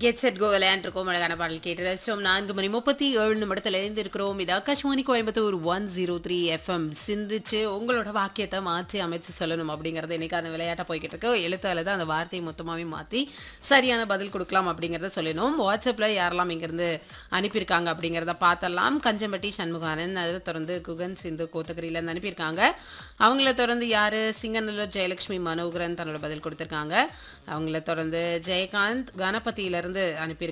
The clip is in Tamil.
Get set go விளையாண்டுருக்கோம். அழகான பாடல் கேட்டு ரசிச்சோம். 4:37 இருக்கிறோம். இது ஆகாஷ்வாணி கோயம்புத்தூர் 103 எஃப்எம். சிந்திச்சு உங்களோட வாக்கியத்தை மாற்றி அமைச்சு சொல்லணும் அப்படிங்கறது இன்னைக்கு அந்த விளையாட்டா போய்கிட்டு இருக்கு. எழுத்தால தான் அந்த வார்த்தையை மொத்தமாவே மாத்தி சரியான பதில் கொடுக்கலாம் அப்படிங்கறத சொல்லணும். வாட்ஸ்அப்ல யாரெல்லாம் இங்கிருந்து அனுப்பியிருக்காங்க அப்படிங்கறத பார்த்தலாம். கஞ்சம்பட்டி சண்முகானன், அதை தொடர்ந்து குகன் சிந்து கோத்தகிரியில இருந்து அனுப்பியிருக்காங்க. அவங்கள தொடர்ந்து யாரு சிங்கநல்லூர் ஜெயலட்சுமி மனோகரன் தன்னோட பதில் கொடுத்திருக்காங்க. அவங்கள தொடர்ந்து ஜெயகாந்த் கணபதியிலிருந்து அனுப்பியிருக்காங்க.